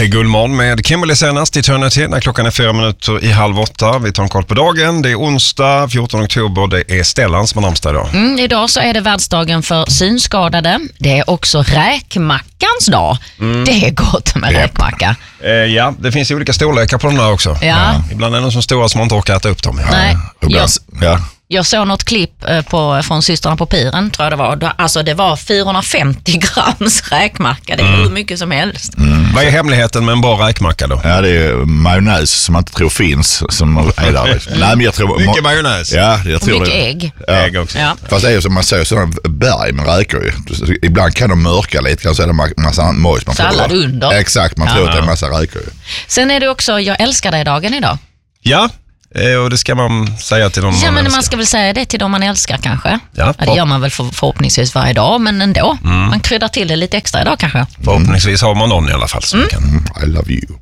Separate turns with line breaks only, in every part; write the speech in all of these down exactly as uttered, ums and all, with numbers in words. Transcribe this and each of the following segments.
Det är Gullmorgon med Kimberly senast i Eternity när klockan är fyra minuter i halv åtta. Vi tar en koll på dagen. Det är onsdag fjortonde oktober. Det är Stellan som har namnsdag idag.
Mm, idag så är det världsdagen för synskadade. Det är också räkmackans dag. Mm. Det är gott med yep. räkmacka.
Eh, ja, det finns ju olika storlekar på de där också.
Ja.
Ja. Ibland är de så stora som man inte orkar äta upp dem. Ja.
Nej,
jag, ja.
jag såg något klipp på, från systrarna på Piren, tror jag det var. Alltså det var fyrahundrafemtio grams räkmacka. Det är mm. hur mycket som helst.
Mm. Vad är hemligheten med en bra räkmacka då?
Ja, det är majonnäs som man inte tror finns. Som är där. Mm. Nej, men jag tror,
mycket majonnäs.
Ja, jag tror
och mycket
det.
ägg.
Ja.
Ägg också.
Ja.
Fast det är ju som man säger sådana berg med räkor ju. Ibland kan de mörka lite, kan så är det massa mojs.
Sallad under.
Exakt, man ja. tror att det är en massa räkor.
Sen är det också jag älskar dig-dagen idag.
Ja. Och det ska man säga till dem
ja,
man
men
älskar.
Man ska väl säga det till dem man älskar kanske.
Ja,
ja, det gör man väl för, förhoppningsvis varje dag, men ändå. Mm. Man kryddar till det lite extra idag kanske.
Förhoppningsvis har man någon i alla fall. Så
mm.
kan...
mm, I love you.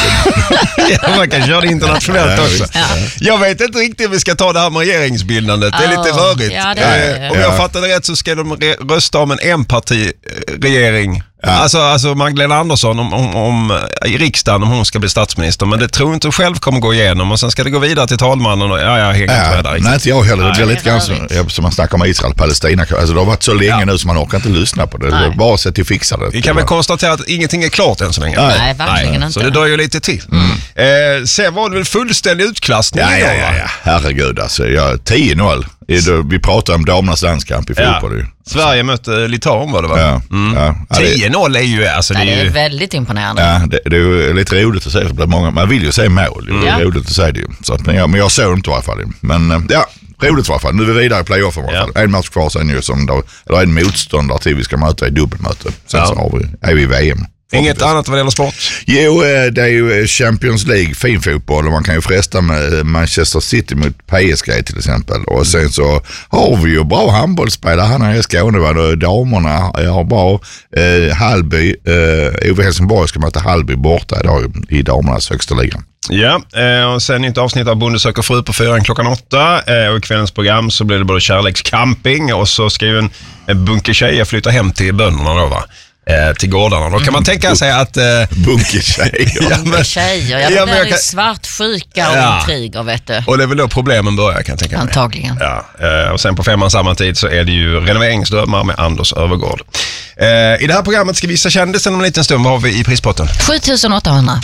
Ja, man kan köra det internationellt också. Ja. Jag vet inte riktigt om vi ska ta det här med regeringsbildandet. Det är oh, lite rörigt.
Ja, det är det.
Om jag fattar det rätt så ska de rösta om en enpartiregering. Ja. Alltså, alltså Magdalena Andersson om, om, om, i riksdagen om hon ska bli statsminister, men det tror inte själv kommer gå igenom och sen ska det gå vidare till talmannen och ja, jag hänger inte med där.
Nej, inte jag heller. Det blir lite grann som, som man snackar om Israel, Palestina. Alltså det har varit så länge ja. nu så man orkar inte lyssna på det. Det är bara sätt till fixa det.
Vi kan väl konstatera att ingenting är klart än så länge.
Nej, Nej verkligen Nej. inte.
Så det drar ju lite till. Mm. Eh, sen var det väl fullständig utklassning
ja,
idag,
ja, ja, ja. Herregud, alltså. Ja, tio noll. Vi pratar om damernas landskamp i fotboll.
Ja. Sverige mötte Litauen var det va?
Ja.
Mm.
Ja.
tio noll är ju... Alltså,
Nej,
det, är ju...
det är väldigt imponerande.
Ja, det, det är ju lite roligt att se. För många, man vill ju se mål. Det är mm. roligt att se det. Så att, men, jag, men jag såg inte i alla fall. Men ja, roligt i alla fall. Nu är vi vidare i playoffen i alla fall. Ja. En match kvar sen ju som då, eller en motståndare till vi ska möta i dubbelmöte. Sen ja. så har vi, är vi i V M.
Inget annat vad det gäller sport?
Jo, det är ju Champions League, fin fotboll och man kan ju fresta med Manchester City mot P S G till exempel. Och sen så har vi ju bra handbollsspelare. Han är i Skåne, va? Damerna har bra. Eh, Hallby, eh, Ove Helsingborg ska möta Hallby borta idag i damernas högsta ligan.
Ja, och sen nytt avsnitt av Bonde söker fru på fyran klockan åtta. Och i kvällens program så blir det både kärlekscamping och så ska ju en, en bunke tjejer flytta hem till bönderna då, va? Till gårdarna. Då kan man tänka sig att... Eh,
bunkertjejer.
ja, men, tjejer. Ja,
ja,
det är
kan...
svartsjuka och ja. intriger, vet du.
Och det är väl då problemen börjar, kan jag tänka mig.
Antagligen.
Ja, eh, och sen på femman samma tid så är det ju renoveringsdrömmar med Anders Övergård. Eh, I det här programmet ska vi visa kändisen om en liten stund. Vad har vi i prispotten?
sju tusen åttahundra.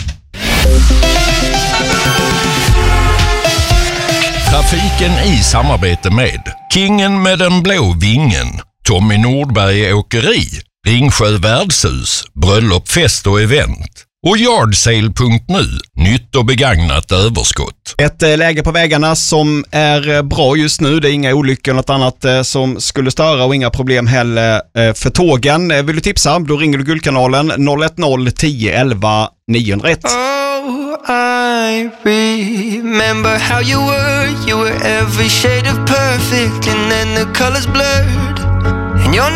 Trafiken i samarbete med Kingen med den blå vingen, Tommy Nordberg Åkeri, Ringsjö värdshus, bröllop, fest och event och yardsale punkt nu, nytt och begagnat överskott.
Ett äh, läge på vägarna som är äh, bra just nu. Det är inga olyckor eller något annat äh, som skulle störa och inga problem heller äh, för tågen. Äh, vill du tipsa? Då ringer du Guldkanalen noll ett noll tio elva niohundraett.
Oh, I remember how you were. You were every shade of perfect and then the colors blurred.